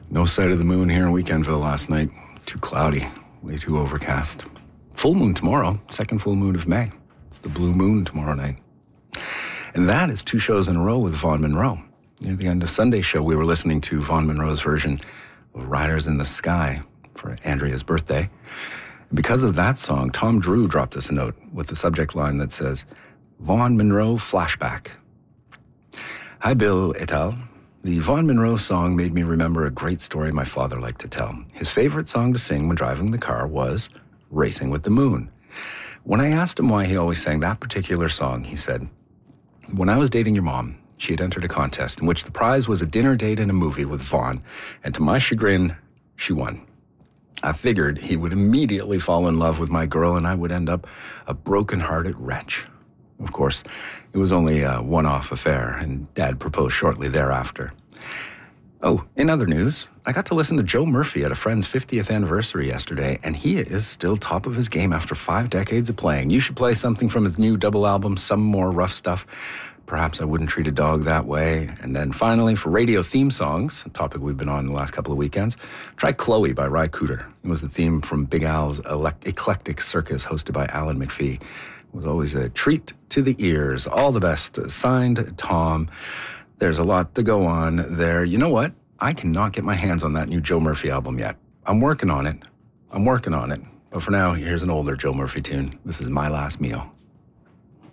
No sight of the moon here in Weekendville last night. Too cloudy, way too overcast. Full moon tomorrow, second full moon of May. It's the blue moon tomorrow night. And that is 2 shows in a row with Vaughn Monroe. Near the end of Sunday's show, we were listening to Vaughn Monroe's version of Riders in the Sky for Andrea's birthday. And because of that song, Tom Drew dropped us a note with the subject line that says, Vaughn Monroe Flashback. Hi, Bill et al. The Vaughn Monroe song made me remember a great story my father liked to tell. His favorite song to sing when driving the car was Racing with the Moon. When I asked him why he always sang that particular song, he said, when I was dating your mom, she had entered a contest in which the prize was a dinner date and a movie with Vaughn, and to my chagrin, she won. I figured he would immediately fall in love with my girl and I would end up a broken-hearted wretch. Of course, it was only a one-off affair, and Dad proposed shortly thereafter. Oh, in other news, I got to listen to Joe Murphy at a friend's 50th anniversary yesterday, and he is still top of his game after 5 decades of playing. You should play something from his new double album, Some More Rough Stuff. Perhaps I Wouldn't Treat a Dog That Way. And then finally, for radio theme songs, a topic we've been on the last couple of weekends, try Chloe by Ry Cooder. It was the theme from Big Al's Eclectic Circus, hosted by Alan McPhee. It was always a treat to the ears. All the best. Signed, Tom. There's a lot to go on there. You know what? I cannot get my hands on that new Joe Murphy album yet. I'm working on it. But for now, here's an older Joe Murphy tune. This is My Last Meal.